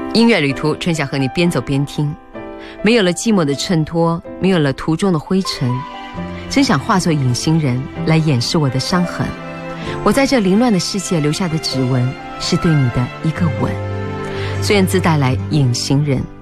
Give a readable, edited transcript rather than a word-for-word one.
音乐旅途，春晓和你边走边听。没有了寂寞的衬托，没有了途中的灰尘，真想化作隐形人来掩饰我的伤痕。我在这凌乱的世界留下的指纹，是对你的一个吻。虽然自带来隐形人。